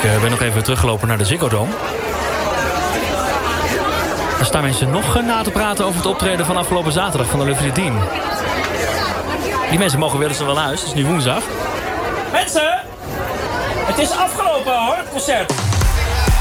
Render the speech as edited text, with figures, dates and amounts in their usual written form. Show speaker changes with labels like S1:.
S1: Ik ben nog even teruggelopen naar de Ziggo Dome. Er staan mensen nog na te praten over het optreden van afgelopen zaterdag van Olivia Dean. Die mensen mogen wel eens wel naar huis, het is nu woensdag. Mensen, het is afgelopen hoor, het concert.